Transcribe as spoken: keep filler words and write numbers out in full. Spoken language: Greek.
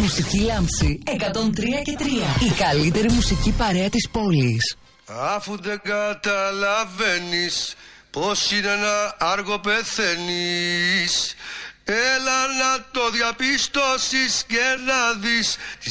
Μουσική Λάμψη εκατόν τρία και τρία. Η καλύτερη μουσική παρέα της πόλης. Αφού δεν καταλαβαίνεις πως είναι ένα άργο πεθαίνεις, έλα να το διαπιστώσεις και να δεις